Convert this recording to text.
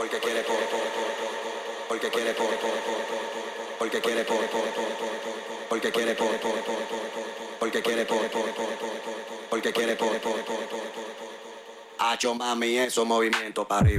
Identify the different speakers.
Speaker 1: porque quiere porque quiere porque quiere porque quiere porque quiere porque quiere Hacho mami, esos movimientos para arriba.